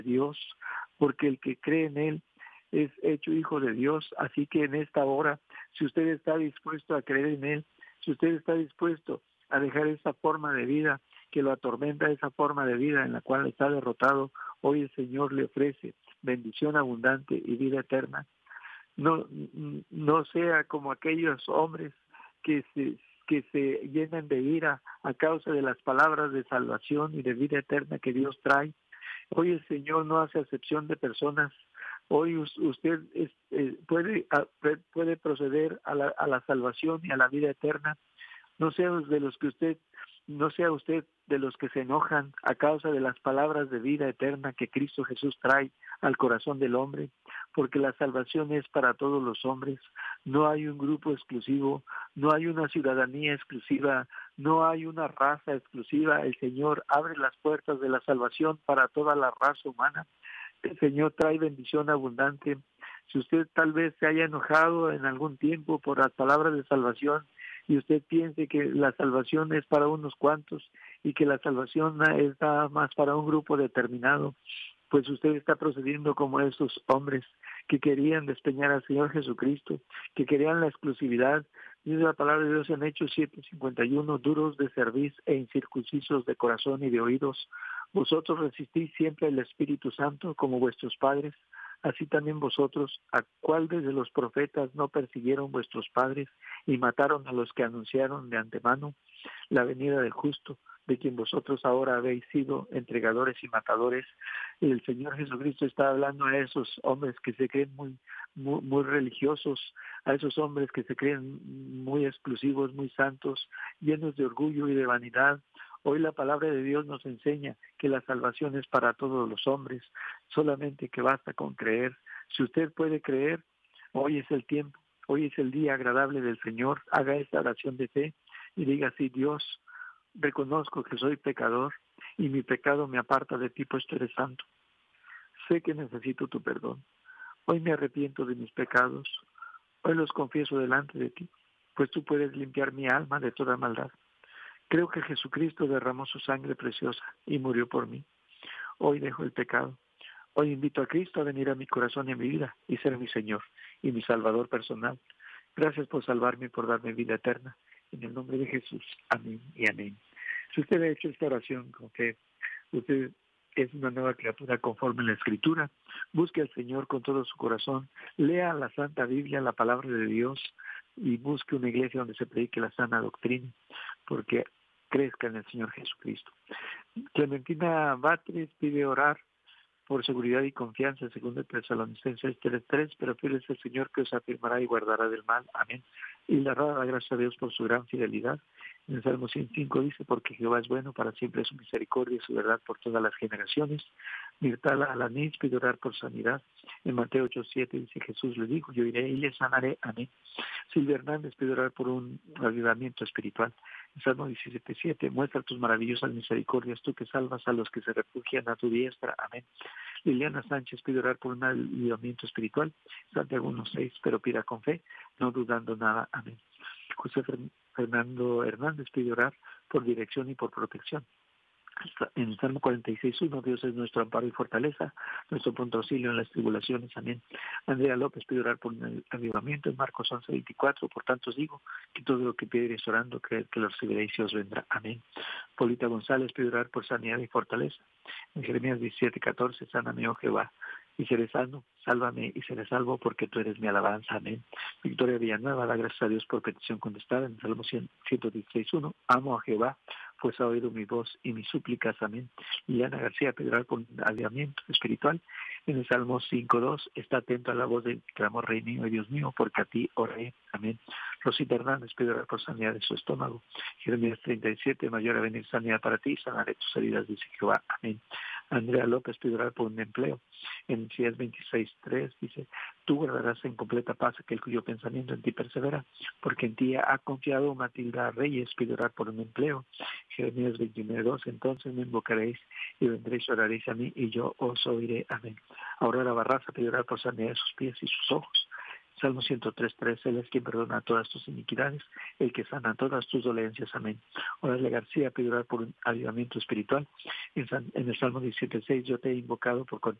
Dios, porque el que cree en Él es hecho hijo de Dios. Así que en esta hora, si usted está dispuesto a creer en Él, si usted está dispuesto a dejar esa forma de vida que lo atormenta, esa forma de vida en la cual está derrotado, hoy el Señor le ofrece bendición abundante y vida eterna. No sea como aquellos hombres que se llenan de ira a causa de las palabras de salvación y de vida eterna que Dios trae. Hoy el Señor no hace acepción de personas. Hoy usted puede proceder a la salvación y a la vida eterna. No sea usted de los que se enojan a causa de las palabras de vida eterna que Cristo Jesús trae al corazón del hombre, porque la salvación es para todos los hombres. No hay un grupo exclusivo, no hay una ciudadanía exclusiva, no hay una raza exclusiva. El Señor abre las puertas de la salvación para toda la raza humana. El Señor trae bendición abundante. Si usted tal vez se haya enojado en algún tiempo por las palabras de salvación y usted piense que la salvación es para unos cuantos y que la salvación es nada más para un grupo determinado, pues usted está procediendo como esos hombres que querían despeñar al Señor Jesucristo, que querían la exclusividad. Dice la palabra de Dios en Hechos 7:51, duros de cerviz e incircuncisos de corazón y de oídos. Vosotros resistís siempre al Espíritu Santo como vuestros padres. Así también vosotros, ¿a cuál de los profetas no persiguieron vuestros padres y mataron a los que anunciaron de antemano la venida del justo, de quien vosotros ahora habéis sido entregadores y matadores? Y el Señor Jesucristo está hablando a esos hombres que se creen muy religiosos, a esos hombres que se creen muy exclusivos, muy santos, llenos de orgullo y de vanidad. Hoy la palabra de Dios nos enseña que la salvación es para todos los hombres, solamente que basta con creer. Si usted puede creer, hoy es el tiempo, hoy es el día agradable del Señor. Haga esta oración de fe y diga así: Dios, reconozco que soy pecador y mi pecado me aparta de ti, pues tú eres santo. Sé que necesito tu perdón. Hoy me arrepiento de mis pecados. Hoy los confieso delante de ti, pues tú puedes limpiar mi alma de toda maldad. Creo que Jesucristo derramó su sangre preciosa y murió por mí. Hoy dejo el pecado. Hoy invito a Cristo a venir a mi corazón y a mi vida y ser mi Señor y mi Salvador personal. Gracias por salvarme y por darme vida eterna. En el nombre de Jesús. Amén y amén. Si usted ha hecho esta oración con fe, usted es una nueva criatura conforme a la Escritura. Busque al Señor con todo su corazón. Lea la Santa Biblia, la palabra de Dios, y busque una iglesia donde se predique la sana doctrina, porque crezca en el Señor Jesucristo. Clementina Batres pide orar por seguridad y confianza, según el Tesalonicenses 3:3, pero fiel es el Señor que os afirmará y guardará del mal. Amén. Y le da gracias a Dios por su gran fidelidad. En el Salmo 105 dice: porque Jehová es bueno, para siempre es su misericordia y su verdad por todas las generaciones. Mirtala Alanís pide orar por sanidad. En Mateo 8:7 dice: Jesús le dijo: yo iré y le sanaré. Amén. Silvia Hernández pide orar por un avivamiento espiritual. En Salmo 17:7, muestra tus maravillosas misericordias, tú que salvas a los que se refugian a tu diestra. Amén. Liliana Sánchez pide orar por un avivamiento espiritual. Santiago 1:6, pero pida con fe, no dudando nada. Amén. José Fernando Hernández pide orar por dirección y por protección. En el Salmo 46:1, Dios es nuestro amparo y fortaleza, nuestro pronto auxilio en las tribulaciones. Amén. Andrea López pide orar por un avivamiento en Marcos 11:24. Por tanto os digo que todo lo que pidiereis orando, creed que lo recibiréis y os vendrá. Amén. Polita González pide orar por sanidad y fortaleza. En Jeremías 17:14, sáname, oh Jehová, y seré sano, sálvame y seré salvo, porque tú eres mi alabanza. Amén. Victoria Villanueva da gracias a Dios por petición contestada. En Salmo 116:1, amo a Jehová, pues ha oído mi voz y mis súplicas. Amén. Liliana García pide orar por un avivamiento espiritual. En el Salmo 5:2, está atento a la voz del clamor, Rey mío y Dios mío, porque a ti oré. Amén. Rosita Hernández pide orar por sanidad de su estómago. Jeremías 37, mayor a venir sanidad para ti, sanaré tus heridas, dice Jehová. Amén. Andrea López pide orar por un empleo. En Isaías 26:3 dice: tú guardarás en completa paz aquel cuyo pensamiento en ti persevera, porque en ti ha confiado Matilda Reyes, pide orar por un empleo. Jeremías 29:2, entonces me invocaréis y vendréis y oraréis a mí y yo os oiré. Amén. Aurora Barraza pide orar por sanidad de sus pies y sus ojos. Salmo 103:3, Él es quien perdona todas tus iniquidades, el que sana todas tus dolencias. Amén. Horacio García pide orar por un avivamiento espiritual. En el Salmo 17:6, yo te he invocado por